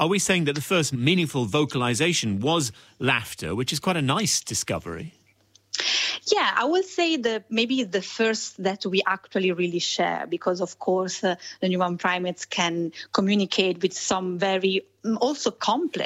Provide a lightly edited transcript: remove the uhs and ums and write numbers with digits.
are we saying that the first meaningful vocalization was laughter, which is quite a nice discovery? Yeah, I would say that maybe the first that we actually really share, because of course the human primates can communicate with some very also complex